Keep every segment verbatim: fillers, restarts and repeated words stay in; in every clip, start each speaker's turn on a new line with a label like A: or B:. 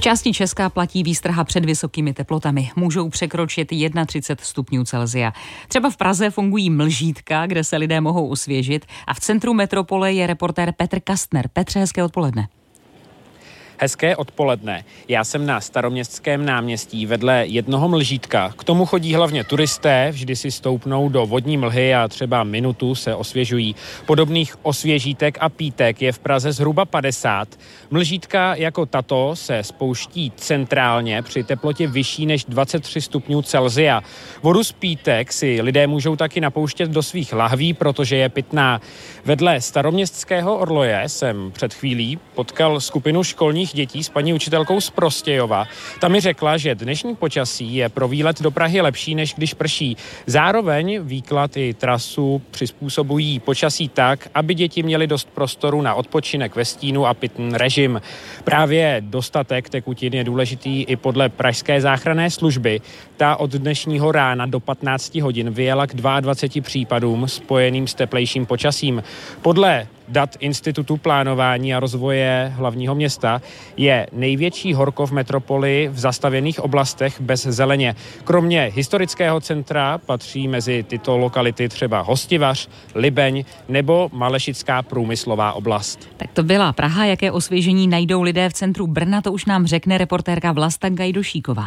A: V části Česka platí výstraha před vysokými teplotami. Můžou překročit třicet jedna stupňů Celsia. Třeba v Praze fungují mlžítka, kde se lidé mohou osvěžit, a v centru metropole je reportér Petr Kastner. Petře, hezké odpoledne.
B: Hezké odpoledne. Já jsem na Staroměstském náměstí vedle jednoho mlžítka. K tomu chodí hlavně turisté, vždy si stoupnou do vodní mlhy a třeba minutu se osvěžují. Podobných osvěžítek a pítek je v Praze zhruba padesát. Mlžítka jako tato se spouští centrálně při teplotě vyšší než dvacet tři stupňů Celsia. Vodu z pítek si lidé můžou taky napouštět do svých lahví, protože je pitná. Vedle Staroměstského orloje jsem před chvílí potkal skupinu školních dětí s paní učitelkou z Prostějova. Ta mi řekla, že dnešní počasí je pro výlet do Prahy lepší, než když prší. Zároveň výklad i trasu přizpůsobují počasí tak, aby děti měly dost prostoru na odpočinek ve stínu a pitný režim. Právě dostatek tekutin je důležitý i podle pražské záchranné služby. Ta od dnešního rána do patnáct hodin vyjela k dvaceti dvěma případům spojeným s teplejším počasím. Podle dat Institutu plánování a rozvoje hlavního města je největší horko v metropoli v zastavěných oblastech bez zeleně. Kromě historického centra patří mezi tyto lokality třeba Hostivař, Libeň nebo Malešická průmyslová oblast.
A: Tak to byla Praha. Jaké osvěžení najdou lidé v centru Brna, to už nám řekne reportérka Vlasta Gajdošíková.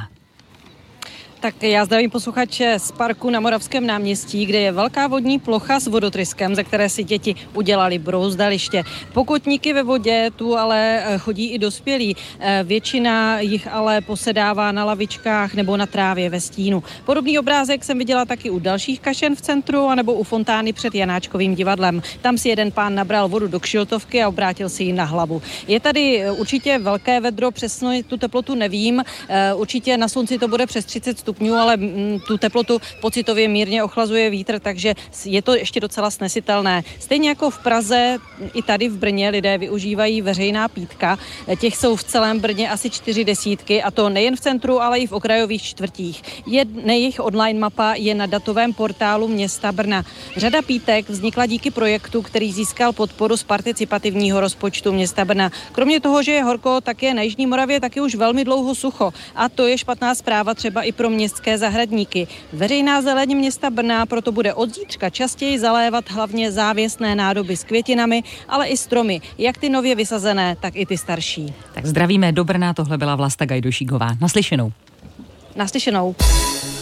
C: Tak já zdravím posluchače z parku na Moravském náměstí, kde je velká vodní plocha s vodotryskem, ze které si děti udělali brouzdaliště. Pokotníky ve vodě tu ale chodí i dospělí. Většina jich ale posedává na lavičkách nebo na trávě ve stínu. Podobný obrázek jsem viděla taky u dalších kašen v centru anebo u fontány před Janáčkovým divadlem. Tam si jeden pán nabral vodu do kšiltovky a obrátil si ji na hlavu. Je tady určitě velké vedro, přesně tu teplotu nevím. Určitě na slunci to bude přes třicet stupňů, ale tu teplotu pocitově mírně ochlazuje vítr, takže je to ještě docela snesitelné. Stejně jako v Praze, i tady v Brně lidé využívají veřejná pítka. Těch jsou v celém Brně asi čtyři desítky, a to nejen v centru, ale i v okrajových čtvrtích. Jejich online mapa je na datovém portálu města Brna. Řada pítek vznikla díky projektu, který získal podporu z participativního rozpočtu města Brna. Kromě toho, že je horko, tak je na Jižní Moravě taky už velmi dlouho sucho, a to je špatná zpráva třeba i pro městské zahradníky. Veřejná zeleň města Brna proto bude od zítřka častěji zalévat hlavně závěsné nádoby s květinami, ale i stromy, jak ty nově vysazené, tak i ty starší.
A: Tak zdravíme do Brna, tohle byla Vlasta Gajdošíková. Naslyšenou.
C: Naslyšenou.